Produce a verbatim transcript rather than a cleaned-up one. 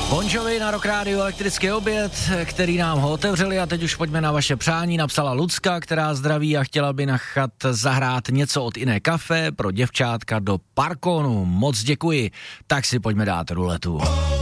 Bon Jovi na Rock Radio, elektrický oběd, který nám ho otevřeli, a teď už pojďme na vaše přání. Napsala Lucka, která zdraví a chtěla by nechat zahrát něco od Iné Kafe pro děvčátka do Parkonu. Moc děkuji, tak si pojďme dát ruletu.